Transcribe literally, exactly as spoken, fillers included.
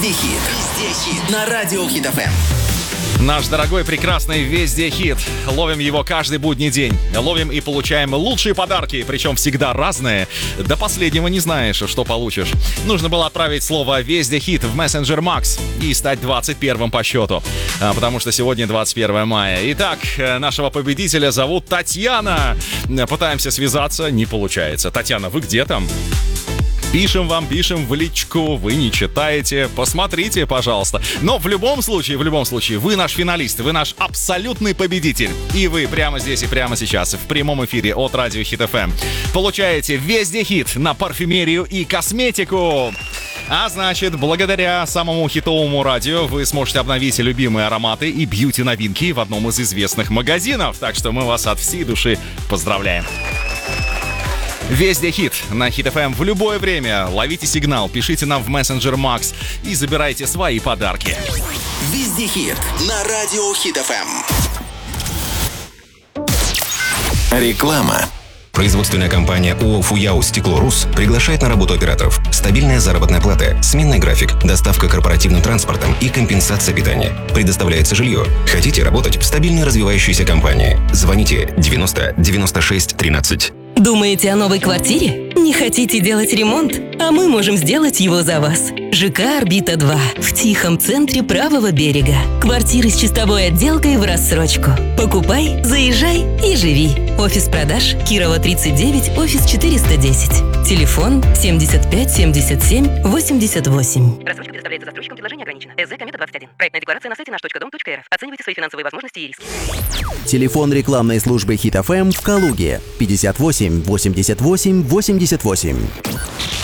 Везде хит. Везде хит. На радио Хит эф эм. Наш дорогой, прекрасный везде хит. Ловим его каждый будний день. Ловим и получаем лучшие подарки, причем всегда разные. До последнего не знаешь, что получишь. Нужно было отправить слово «везде хит» в мессенджер Макс и стать двадцать первым по счету. Потому что сегодня двадцать первое мая. Итак, нашего победителя зовут Татьяна. Пытаемся связаться, не получается. Татьяна, вы где там? Пишем вам, пишем в личку, вы не читаете, посмотрите, пожалуйста. Но в любом случае, в любом случае, вы наш финалист, вы наш абсолютный победитель. И вы прямо здесь и прямо сейчас, в прямом эфире от радио Хит эф эм, получаете везде хит на парфюмерию и косметику. А значит, благодаря самому хитовому радио вы сможете обновить любимые ароматы и бьюти-новинки в одном из известных магазинов. Так что мы вас от всей души поздравляем. Везде хит на Хит эф эм в любое время. Ловите сигнал, пишите нам в мессенджер Макс и забирайте свои подарки. Везде хит на радио Хит эф эм. Реклама. Производственная компания ООО «Фуяо Стекло-Рус» приглашает на работу операторов. Стабильная заработная плата, сменный график, доставка корпоративным транспортом и компенсация питания. Предоставляется жилье. Хотите работать в стабильной развивающейся компании? Звоните девяносто девяносто шесть тринадцать. Думаете о новой квартире? Не хотите делать ремонт? А мы можем сделать его за вас. ЖК «Орбита-два» в тихом центре правого берега. Квартиры с чистовой отделкой в рассрочку. Покупай, заезжай и живи. Офис продаж Кирова тридцать девять, офис четыреста десять. Телефон семьдесят пять семьдесят семь восемьдесят восемь. Рассрочка предоставляется застройщикам, предложение ограничено. ЭЗ Комета двадцать один. Проектная декларация на сайте наш точка дом точка эр эф. Оценивайте свои финансовые возможности и риски. Телефон рекламной службы Хит эф эм в Калуге пятьдесят восемь восемьдесят восемь восемьдесят восемь.